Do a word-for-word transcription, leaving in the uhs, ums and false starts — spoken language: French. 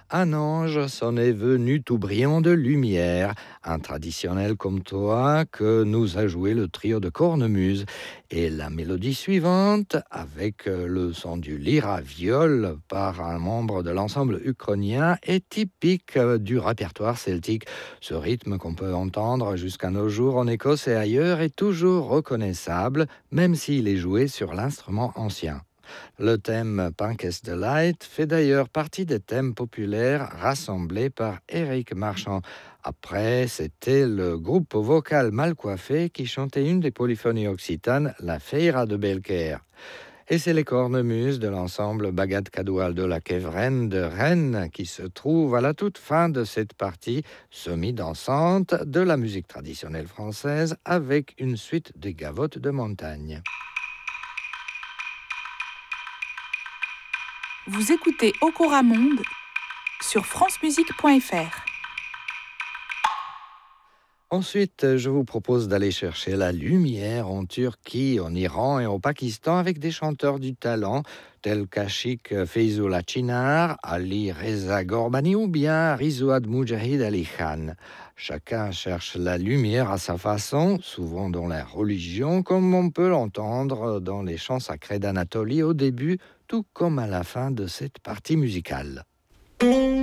Un ange s'en est venu tout brillant de lumière, un traditionnel comme toi que nous a joué le trio de cornemuse. Et la mélodie suivante, avec euh, le son du lyre à viol par un membre de l'ensemble uchronien, est typique euh, du répertoire celtique. Ce rythme qu'on peut entendre jusqu'à nos jours en Écosse et ailleurs est toujours reconnaissable, même s'il est joué sur l'instrument ancien. Le thème Punk's Delight fait d'ailleurs partie des thèmes populaires rassemblés par Éric Marchand. Après, c'était le groupe vocal mal coiffé qui chantait une des polyphonies occitanes, la Feira de Belcaire. Et c'est les cornemuses de l'ensemble Bagat Cadoual de la Quevren de Rennes qui se trouvent à la toute fin de cette partie semi-dansante de la musique traditionnelle française avec une suite de gavottes de montagne. Vous écoutez Okora Monde sur francemusique point f r. Ensuite, je vous propose d'aller chercher la lumière en Turquie, en Iran et au Pakistan avec des chanteurs du talent tels qu'Ashik Feyzullah Chinar, Ali Reza Gorbani ou bien Rizouad Moujahid Ali Khan. Chacun cherche la lumière à sa façon, souvent dans la religion, comme on peut l'entendre dans les chants sacrés d'Anatolie au début, tout comme à la fin de cette partie musicale.